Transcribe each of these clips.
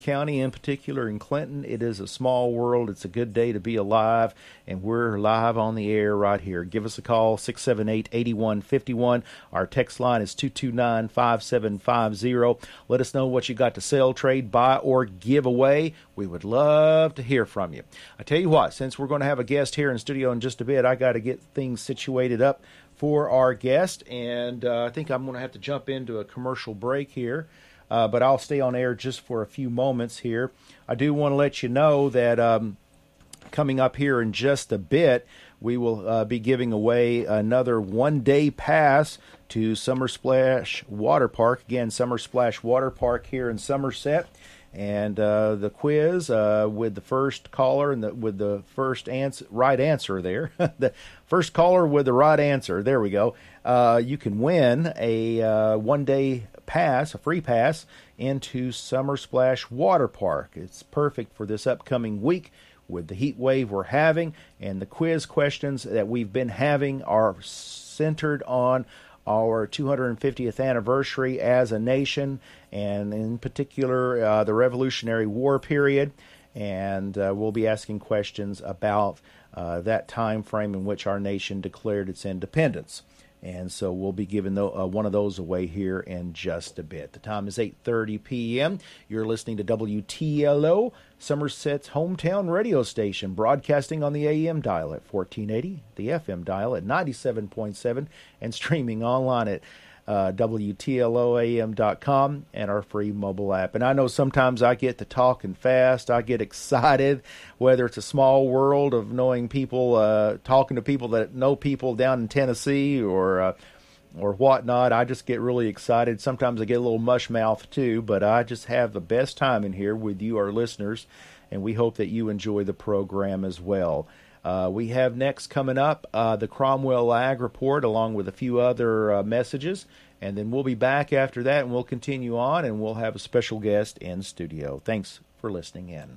County, in particular in Clinton. It is a small world. It's a good day to be alive, and we're live on the air right here. Give us a call, 678-8151. Our text line is 229-5750. Let us know what you got to sell, trade, buy, or give away. We would love to hear from you. I tell you what, since we're going to have a guest here in studio in just a bit, I got to get things situated up for our guest, and I think I'm going to have to jump into a commercial break here. But I'll stay on air just for a few moments here. I do want to let you know that coming up here in just a bit, we will be giving away another one-day pass to Summer Splash Water Park. Again, Summer Splash Water Park here in Somerset. And the quiz with the first caller and with the first right answer there. The first caller with the right answer. There we go. You can win a one-day pass, a free pass, into Summer Splash Water Park. It's perfect for this upcoming week with the heat wave we're having, and the quiz questions that we've been having are centered on our 250th anniversary as a nation, and in particular the Revolutionary War period. And we'll be asking questions about that time frame in which our nation declared its independence. And so we'll be giving one of those away here in just a bit. The time is 8:30 p.m. You're listening to WTLO, Somerset's hometown radio station, broadcasting on the AM dial at 1480, the FM dial at 97.7, and streaming online at WTLOAM.com and our free mobile app. And I know sometimes I get to talking fast. I get excited, whether it's a small world of knowing people, talking to people that know people down in Tennessee or whatnot. I just get really excited. Sometimes I get a little mush mouth too, but I just have the best time in here with you, our listeners, and we hope that you enjoy the program as well. We have next coming up the Cromwell Ag Report, along with a few other messages, and then we'll be back after that, and we'll continue on, and we'll have a special guest in studio. Thanks for listening in.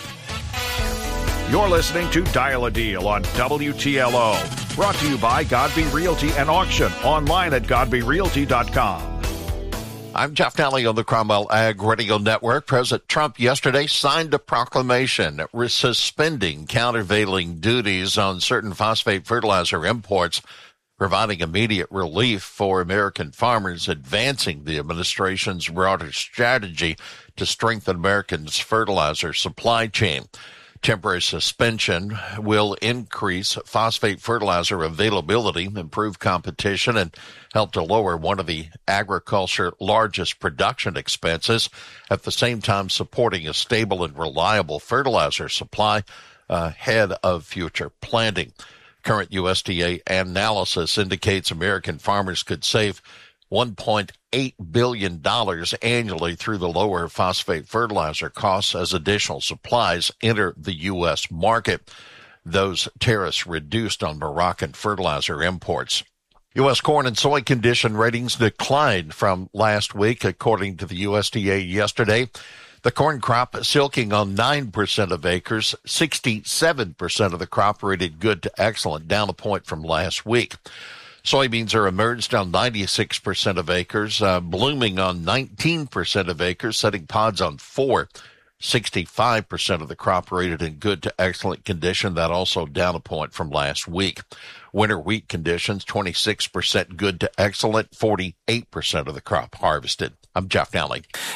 You're listening to Dial a Deal on WTLO, brought to you by Godby Realty and Auction, online at godbyrealty.com. I'm Jeff Nally on the Cromwell Ag Radio Network. President Trump yesterday signed a proclamation suspending countervailing duties on certain phosphate fertilizer imports, providing immediate relief for American farmers, advancing the administration's broader strategy to strengthen Americans' fertilizer supply chain. Temporary suspension will increase phosphate fertilizer availability, improve competition, and help to lower one of the agriculture's largest production expenses, at the same time supporting a stable and reliable fertilizer supply ahead of future planting. Current USDA analysis indicates American farmers could save $1.8 billion annually through the lower phosphate fertilizer costs as additional supplies enter the U.S. market. Those tariffs reduced on Moroccan fertilizer imports. U.S. corn and soy condition ratings declined from last week, according to the USDA yesterday. The corn crop silking on 9% of acres, 67% of the crop rated good to excellent, down a point from last week. Soybeans are emerged on 96% of acres, blooming on 19% of acres, setting pods on 4. 65% of the crop rated in good to excellent condition. That also down a point from last week. Winter wheat conditions, 26% good to excellent, 48% of the crop harvested. I'm Jeff Nally.